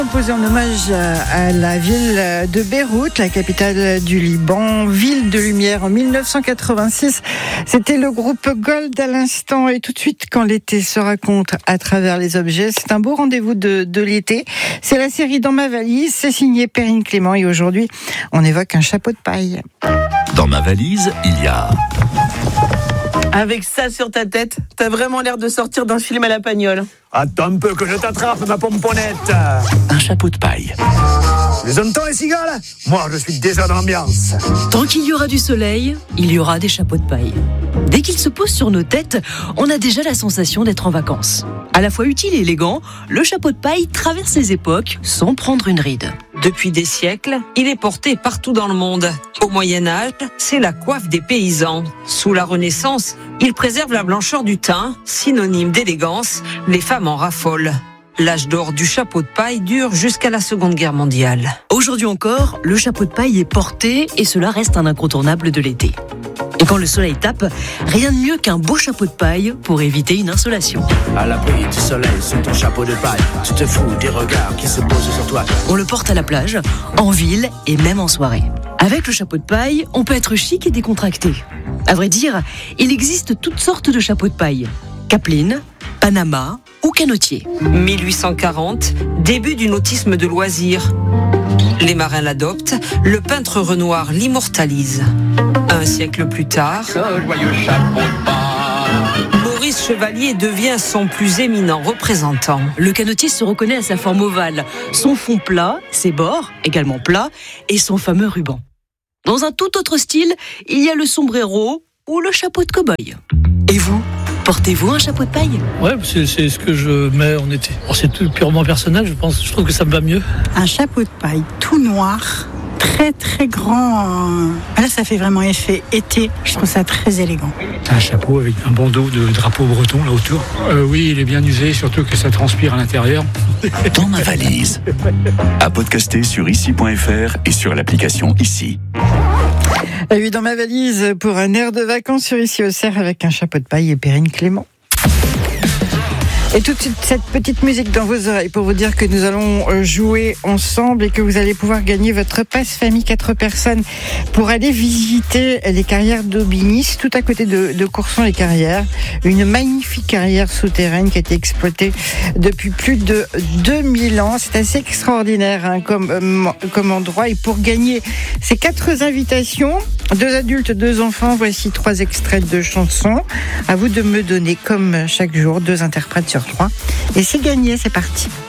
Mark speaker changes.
Speaker 1: Composé en hommage à la ville de Beyrouth, la capitale du Liban, ville de lumière en 1986. C'était le groupe Gold à l'instant. Et tout de suite, quand l'été se raconte à travers les objets, c'est un beau rendez-vous de l'été. C'est la série Dans ma valise. C'est signé Perrine Clément. Et aujourd'hui, on évoque un chapeau de paille.
Speaker 2: Dans ma valise, il y a...
Speaker 3: Avec ça sur ta tête, t'as vraiment l'air de sortir d'un film à la Pagnole.
Speaker 4: Attends un peu que je t'attrape, ma pomponnette.
Speaker 2: un chapeau de paille.
Speaker 4: Les entends, les cigales? Moi, je suis déjà dans l'ambiance.
Speaker 5: Tant qu'il y aura du soleil, il y aura des chapeaux de paille. Dès qu'ils se posent sur nos têtes, on a déjà la sensation d'être en vacances. À la fois utile et élégant, le chapeau de paille traverse les époques sans prendre une ride.
Speaker 6: Depuis des siècles, il est porté partout dans le monde. Au Moyen-Âge, c'est la coiffe des paysans. Sous la Renaissance, il préserve la blancheur du teint, synonyme d'élégance. Les femmes en raffolent. L'âge d'or du chapeau de paille dure jusqu'à la Seconde Guerre mondiale.
Speaker 5: Aujourd'hui encore, le chapeau de paille est porté et cela reste un incontournable de l'été. Et quand le soleil tape, rien de mieux qu'un beau chapeau de paille pour éviter une insolation.
Speaker 7: À l'abri du soleil, sous ton chapeau de paille, tu te fous des regards qui se posent sur toi.
Speaker 5: On le porte à la plage, en ville et même en soirée. Avec le chapeau de paille, on peut être chic et décontracté. À vrai dire, il existe toutes sortes de chapeaux de paille. Capeline, Panama ou canotier.
Speaker 6: 1840, début du nautisme de loisirs. Les marins l'adoptent, le peintre Renoir l'immortalise. Un siècle plus tard, Maurice Chevalier devient son plus éminent représentant.
Speaker 5: Le canotier se reconnaît à sa forme ovale, son fond plat, ses bords également plats et son fameux ruban. Dans un tout autre style, il y a le sombrero ou le chapeau de cow-boy. Et vous, portez-vous un chapeau de paille ?
Speaker 8: Ouais, c'est ce que je mets en été. Bon, c'est tout purement personnel, je pense. Je trouve que ça me va mieux.
Speaker 9: Un chapeau de paille tout noir, très très grand. Là, ça fait vraiment effet été. Je trouve ça très élégant.
Speaker 10: Un chapeau avec un bandeau de drapeau breton là autour. Oui, il est bien usé, surtout que ça transpire à l'intérieur.
Speaker 2: Dans ma valise. À podcaster sur ici.fr et sur l'application Ici.
Speaker 1: Et oui, dans ma valise pour un air de vacances sur Ici au Cerf avec un chapeau de paille et Perrine Clément. Et tout de suite, cette petite musique dans vos oreilles pour vous dire que nous allons jouer ensemble et que vous allez pouvoir gagner votre passe famille 4 personnes pour aller visiter les carrières d'Aubigny, tout à côté de Courson-les-Carrières. Une magnifique carrière souterraine qui a été exploitée depuis plus de 2000 ans. C'est assez extraordinaire comme endroit. Et pour gagner ces 4 invitations, 2 adultes, 2 enfants, voici 3 extraits de chansons. À vous de me donner, comme chaque jour, 2 interprètes sur 3. Et c'est gagné, c'est parti.